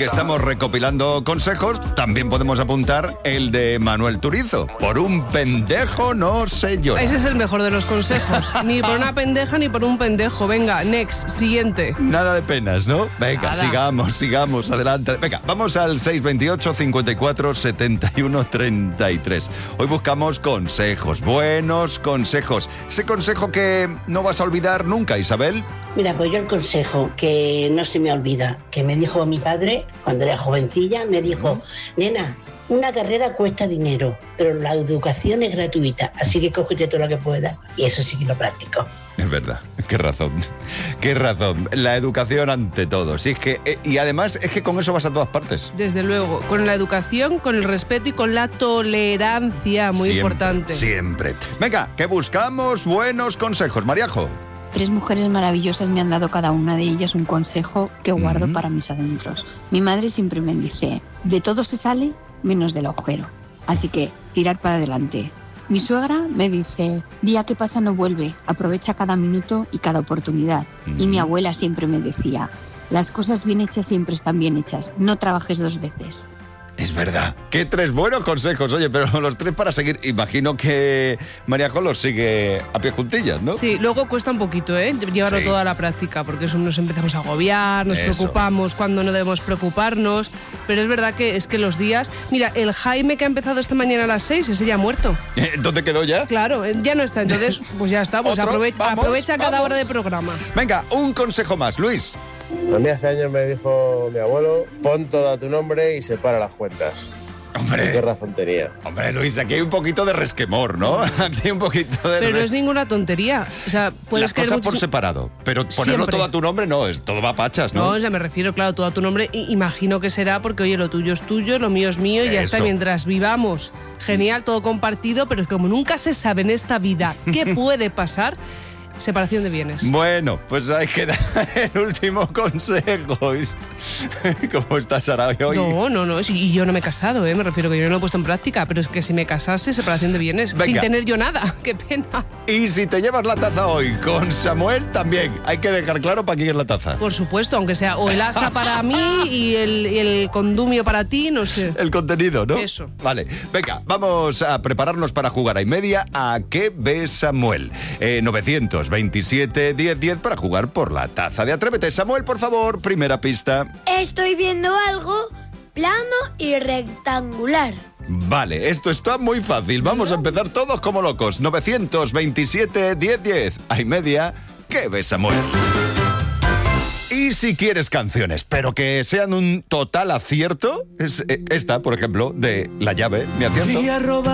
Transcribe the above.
que estamos recopilando consejos, también podemos apuntar el de Manuel Turizo. Por un pendejo no se llora. Ese es el mejor de los consejos. Ni por una pendeja ni por un pendejo. Venga, next, siguiente. Nada de penas, ¿no? Venga, Nada. sigamos, adelante. Venga, vamos al 628 54 71 33. Hoy buscamos consejos, buenos consejos. Ese consejo que no vas a olvidar nunca, Isabel. Mira, pues yo el consejo que no se me olvida, que me dijo mi padre cuando era jovencilla, me dijo, nena, una carrera cuesta dinero, pero la educación es gratuita, así que cógete todo lo que puedas. Y eso sí que lo practico. Es verdad, qué razón. La educación ante todo. Sí, es que, y además es que con eso vas a todas partes. Desde luego, con la educación, con el respeto y con la tolerancia, muy importante. Siempre. Venga, que buscamos buenos consejos. Mariajo. 3 mujeres maravillosas me han dado cada una de ellas un consejo que guardo para mis adentros. Mi madre siempre me dice, de todo se sale menos del agujero. Así que, tirar para adelante. Mi suegra me dice, día que pasa no vuelve, aprovecha cada minuto y cada oportunidad. Y mi abuela siempre me decía, las cosas bien hechas siempre están bien hechas, no trabajes 2 veces. Es verdad. Qué 3 buenos consejos, oye, pero los 3 para seguir. Imagino que Mariajo los sigue a pie juntillas, ¿no? Sí, luego cuesta un poquito, llevarlo Sí. todo a la práctica, porque eso nos empezamos a agobiar, nos Eso. preocupamos cuando no debemos preocuparnos, pero es verdad que es que los días... Mira, el Jaime que ha empezado esta mañana a las 6, ese ya ha muerto. ¿Dónde quedó ya? Claro, ya no está, entonces pues ya está, pues ¿Otro? aprovecha cada Vamos. hora de programa. Venga, un consejo más, Luis. A mí hace años me dijo mi abuelo, pon todo a tu nombre y separa las cuentas. Hombre. ¿Y qué razón tenía? Hombre, Luis, aquí hay un poquito de resquemor, ¿no? Aquí hay un poquito de... Pero no es ninguna tontería, o sea, puedes Las querer cosas mucho... por separado, pero ponerlo Siempre. todo a tu nombre no, es todo va a pachas, No, ¿no? o sea, me refiero, claro, todo a tu nombre. Imagino que será porque, oye, lo tuyo es tuyo, lo mío es mío, y ya está, Eso. mientras vivamos. Genial, todo compartido, pero como nunca se sabe en esta vida qué puede pasar, separación de bienes. Bueno, pues hay que dar el último consejo. ¿Cómo estás, Sara, hoy? No, y yo no me he casado, me refiero que yo no lo he puesto en práctica, pero es que si me casase, separación de bienes, Venga. sin tener yo nada, qué pena. Y si te llevas la taza hoy con Samuel, también hay que dejar claro para quién es la taza. Por supuesto, aunque sea o el asa para mí y el condumio para ti, no sé. El contenido, ¿no? Eso. Vale, venga, vamos a prepararnos para jugar a y media a ¿Qué ve Samuel? 927 10 10 para jugar por la taza de Atrévete. Samuel, por favor, primera pista. Estoy viendo algo plano y rectangular. Vale, esto está muy fácil. Vamos a empezar todos como locos. 927 10 10. A y media, ¿qué ve Samuel? Y si quieres canciones, pero que sean un total acierto, es esta, por ejemplo, de La Llave, mi acierto.